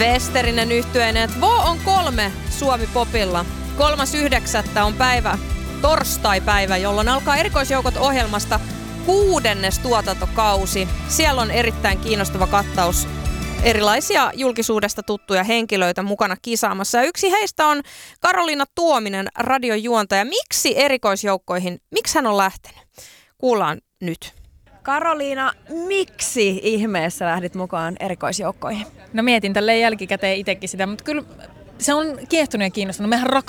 Westerinen yhtyeinen, että Vo on 3 Suomi Popilla. 3.9. on päivä, torstai-päivä, jolloin alkaa erikoisjoukot ohjelmasta 6. tuotantokausi. Siellä on erittäin kiinnostava kattaus erilaisia julkisuudesta tuttuja henkilöitä mukana kisaamassa. Ja yksi heistä on Karoliina Tuominen, radiojuontaja. Miksi erikoisjoukkoihin, miksi hän on lähtenyt? Kuullaan nyt. Karoliina, miksi ihmeessä lähdit mukaan erikoisjoukkoihin? No mietin tälleen jälkikäteen itsekin sitä, mutta kyllä se on kiehtonut ja kiinnostunut. Mehän